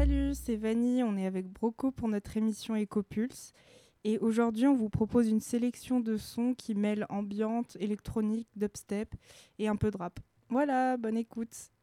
Salut, c'est Vanny, on est avec Broco pour notre émission Ecopulse. Et aujourd'hui, on vous propose une sélection de sons qui mêlent ambiante, électronique, dubstep et un peu de rap. Voilà, bonne écoute.